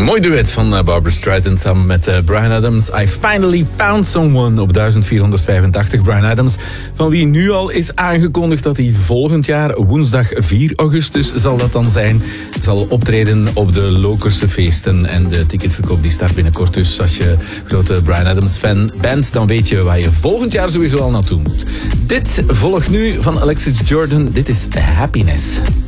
Mooi duet van Barbra Streisand samen met Bryan Adams. I Finally Found Someone op 1485. Bryan Adams, van wie nu al is aangekondigd dat hij volgend jaar, woensdag 4 augustus zal dat dan zijn, zal optreden op de Lokerse feesten. En de ticketverkoop die start binnenkort. Dus als je grote Bryan Adams fan bent, dan weet je waar je volgend jaar sowieso al naartoe moet. Dit volgt nu van Alexis Jordan. Dit is Happiness.